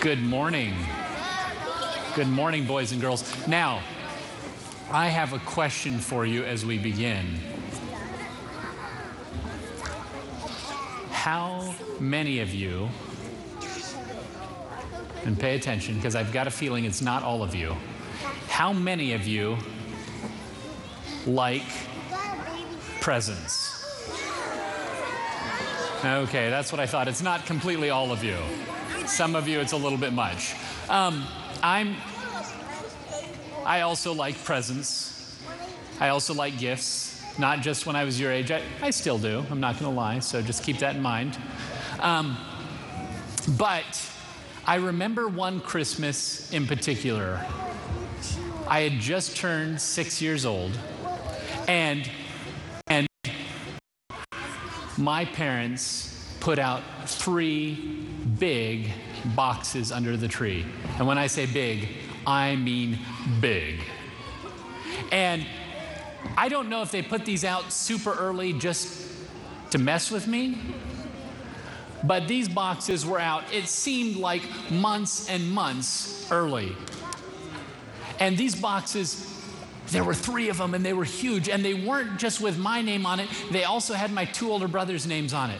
Good morning. Good morning, boys and girls. Now, I have a question for you as we begin. How many of you, and pay attention because I've got a feeling it's not all of you, how many of you like presents? Okay, that's what I thought. It's not completely all of you. Some of you, it's a little bit much. I also like presents. I also like gifts. Not just when I was your age. I still do. I'm not going to lie. So just keep that in mind. But I remember one Christmas in particular. I had just turned 6 years old. And my parents put out 3 big boxes under the tree. And when I say big, I mean big. And I don't know if they put these out super early just to mess with me, but these boxes were out, it seemed like months and months early. And these boxes, there were 3 of them, and they were huge, and they weren't just with my name on it, they also had my 2 older brothers' names on it.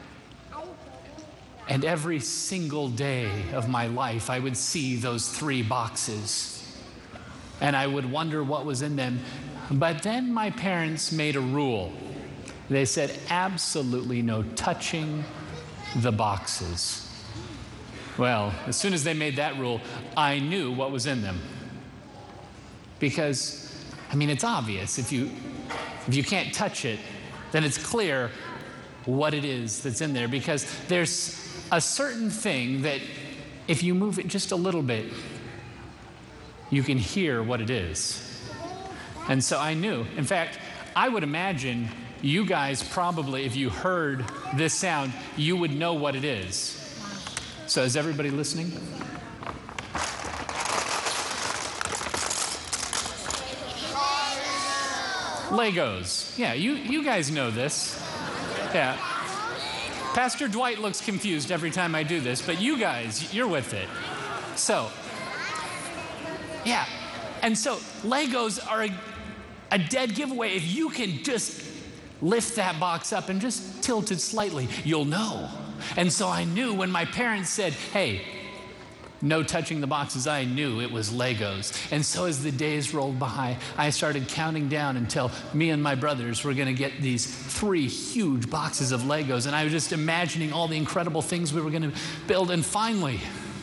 And every single day of my life, I would see those 3 boxes. And I would wonder what was in them. But then my parents made a rule. They said, absolutely no touching the boxes. Well, as soon as they made that rule, I knew what was in them. Because, I mean, it's obvious. If you can't touch it, then it's clear what it is that's in there. Because there's a certain thing that if you move it just a little bit, you can hear what it is. And so I knew. In fact, I would imagine you guys probably, if you heard this sound, you would know what it is. So is everybody listening? Legos. Yeah, you guys know this. Yeah. Pastor Dwight looks confused every time I do this, but you guys, you're with it. So, yeah. And so Legos are a dead giveaway. If you can just lift that box up and just tilt it slightly, you'll know. And so I knew when my parents said, hey, no touching the boxes, I knew it was Legos. And so as the days rolled by, I started counting down until me and my brothers were going to get these 3 huge boxes of Legos. And I was just imagining all the incredible things we were going to build. And finally,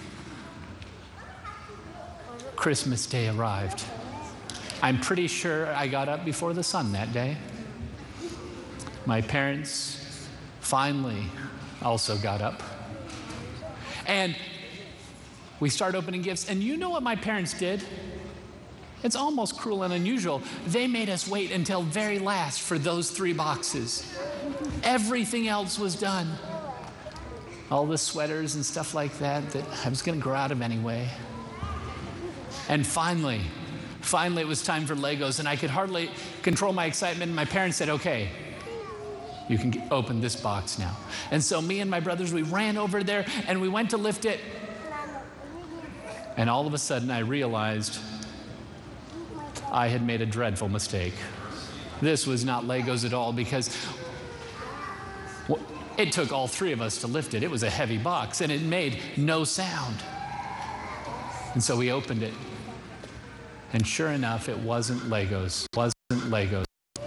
Christmas Day arrived. I'm pretty sure I got up before the sun that day. My parents finally also got up. And we start opening gifts, and you know what my parents did? It's almost cruel and unusual. They made us wait until very last for those 3 boxes. Everything else was done. All the sweaters and stuff like that I was going to grow out of anyway. And finally it was time for Legos, and I could hardly control my excitement. And my parents said, okay, you can open this box now. And so me and my brothers, we ran over there, and we went to lift it. And all of a sudden, I realized I had made a dreadful mistake. This was not Legos at all, because it took all 3 of us to lift it. It was a heavy box, and it made no sound. And so we opened it. And sure enough, it wasn't Legos. It wasn't Legos.